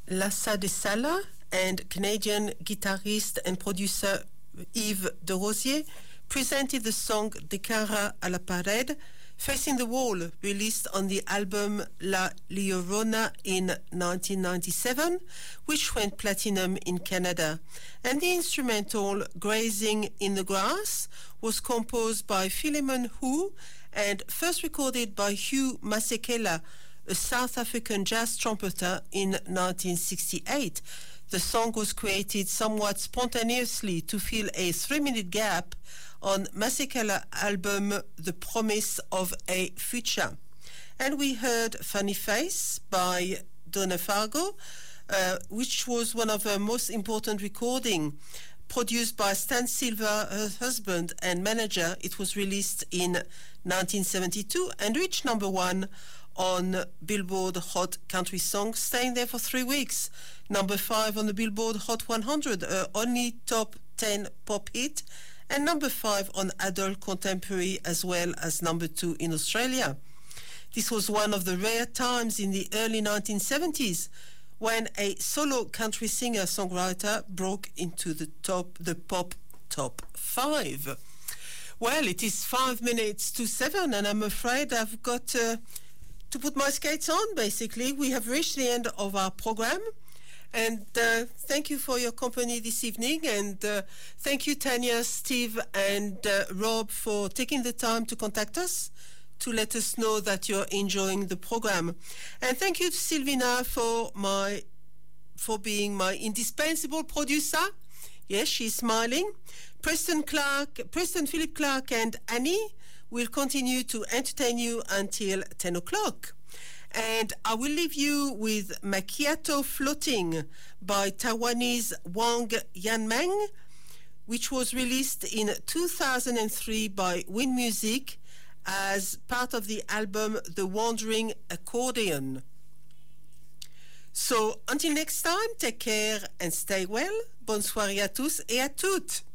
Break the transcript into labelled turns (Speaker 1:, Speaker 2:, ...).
Speaker 1: Lassa de Sala and Canadian guitarist and producer Yves de Rosier presented the song De Cara a la Pared, Facing the Wall, released on the album La Llorona in 1997, which went platinum in Canada. And the instrumental Grazing in the Grass was composed by Philemon Hu and first recorded by Hugh Masekela, a South African jazz trumpeter, in 1968. The song was created somewhat spontaneously to fill a 3-minute gap on Masekela's album The Promise of a Future. And we heard Funny Face by Donna Fargo, which was one of her most important recordings. Produced by Stan Silver, her husband and manager, it was released in 1972 and reached number 1 on Billboard Hot Country Songs, staying there for 3 weeks. Number 5 on the Billboard Hot 100, her only top 10 pop hit, and number 5 on Adult Contemporary, as well as number 2 in Australia. This was one of the rare times in the early 1970s when a solo country singer-songwriter broke into the pop top 5. Well, it is 5 minutes to 7, and I'm afraid I've got to put my skates on, basically. We have reached the end of our program, and thank you for your company this evening, and thank you, Tanya, Steve, and Rob, for taking the time to contact us to let us know that you're enjoying the program. And thank you to Sylvina for being my indispensable producer. Yes, she's smiling. Preston Philip Clark, and Annie will continue to entertain you until 10 o'clock. And I will leave you with Macchiato Floating by Taiwanese Wang Yanmeng, which was released in 2003 by Win Music as part of the album The Wandering Accordion. So, until next time, take care and stay well. Bonne soirée à tous et à toutes.